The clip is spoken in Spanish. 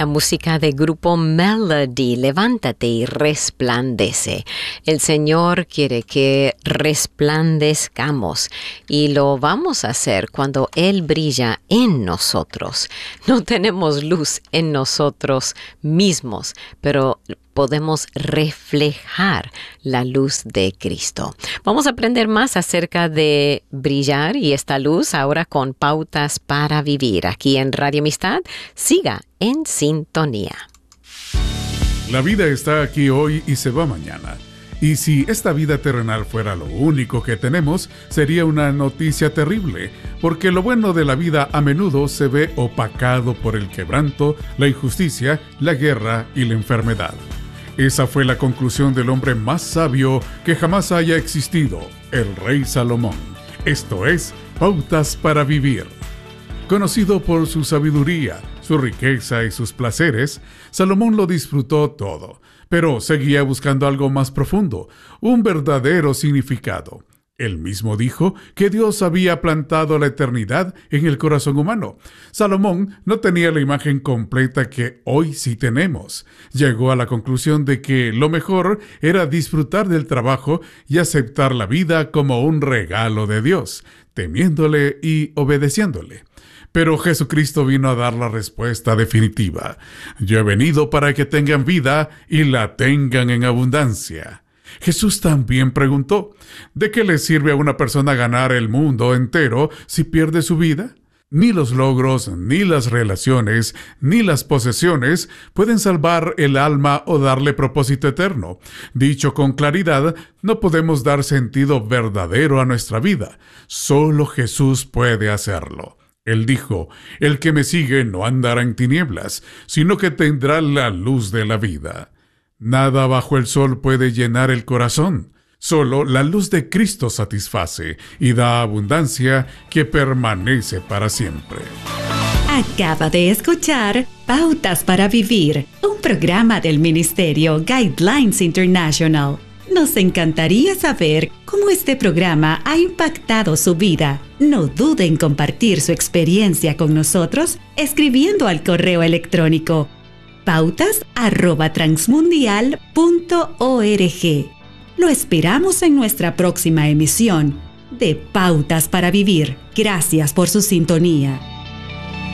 La música de grupo Melody, levántate y resplandece. El Señor quiere que resplandezcamos y lo vamos a hacer cuando Él brilla en nosotros. No tenemos luz en nosotros mismos, pero podemos reflejar la luz de Cristo. Vamos a aprender más acerca de brillar y esta luz ahora con Pautas para Vivir. Aquí en Radio Amistad, siga en sintonía. La vida está aquí hoy y se va mañana. Y si esta vida terrenal fuera lo único que tenemos, sería una noticia terrible, porque lo bueno de la vida a menudo se ve opacado por el quebranto, la injusticia, la guerra y la enfermedad. Esa fue la conclusión del hombre más sabio que jamás haya existido, el rey Salomón. Esto es Pautas para Vivir. Conocido por su sabiduría, su riqueza y sus placeres, Salomón lo disfrutó todo, pero seguía buscando algo más profundo, un verdadero significado. Él mismo dijo que Dios había plantado la eternidad en el corazón humano. Salomón no tenía la imagen completa que hoy sí tenemos. Llegó a la conclusión de que lo mejor era disfrutar del trabajo y aceptar la vida como un regalo de Dios, temiéndole y obedeciéndole. Pero Jesucristo vino a dar la respuesta definitiva. Yo he venido para que tengan vida y la tengan en abundancia. Jesús también preguntó, ¿de qué le sirve a una persona ganar el mundo entero si pierde su vida? Ni los logros, ni las relaciones, ni las posesiones pueden salvar el alma o darle propósito eterno. Dicho con claridad, no podemos dar sentido verdadero a nuestra vida. Solo Jesús puede hacerlo. Él dijo, el que me sigue no andará en tinieblas, sino que tendrá la luz de la vida. Nada bajo el sol puede llenar el corazón. Solo la luz de Cristo satisface y da abundancia que permanece para siempre. Acaba de escuchar Pautas para Vivir, un programa del Ministerio Guidelines International. Nos encantaría saber cómo este programa ha impactado su vida. No dude en compartir su experiencia con nosotros escribiendo al correo electrónico pautas@transmundial.org. Lo esperamos en nuestra próxima emisión de Pautas para Vivir. Gracias por su sintonía.